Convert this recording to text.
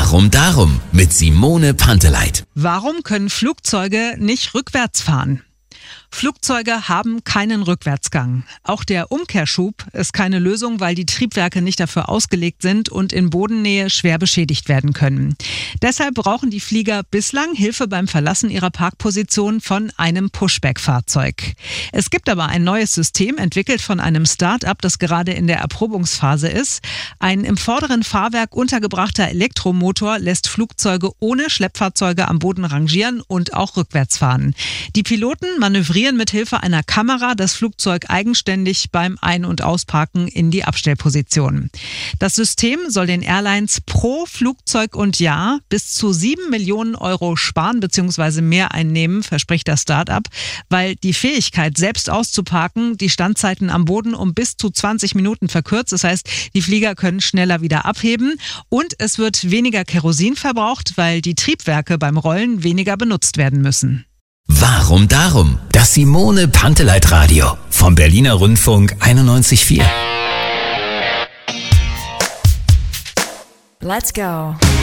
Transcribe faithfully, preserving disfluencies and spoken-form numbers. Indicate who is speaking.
Speaker 1: Warum darum? Mit Simone Panteleit.
Speaker 2: Warum können Flugzeuge nicht rückwärts fahren? Flugzeuge haben keinen Rückwärtsgang. Auch der Umkehrschub ist keine Lösung, weil die Triebwerke nicht dafür ausgelegt sind und in Bodennähe schwer beschädigt werden können. Deshalb brauchen die Flieger bislang Hilfe beim Verlassen ihrer Parkposition von einem Pushback-Fahrzeug. Es gibt aber ein neues System, entwickelt von einem Start-up, das gerade in der Erprobungsphase ist. Ein im vorderen Fahrwerk untergebrachter Elektromotor lässt Flugzeuge ohne Schleppfahrzeuge am Boden rangieren und auch rückwärts fahren. Die Piloten manövrieren mit Hilfe einer Kamera das Flugzeug eigenständig beim Ein- und Ausparken in die Abstellposition. Das System soll den Airlines pro Flugzeug und Jahr bis zu sieben Millionen Euro sparen bzw. mehr einnehmen, verspricht das Start-up, weil die Fähigkeit, selbst auszuparken, die Standzeiten am Boden um bis zu zwanzig Minuten verkürzt. Das heißt, die Flieger können schneller wieder abheben und es wird weniger Kerosin verbraucht, weil die Triebwerke beim Rollen weniger benutzt werden müssen.
Speaker 1: Warum darum? Das Simone Panteleit Radio vom Berliner Rundfunk einundneunzig Komma vier.
Speaker 3: Let's go.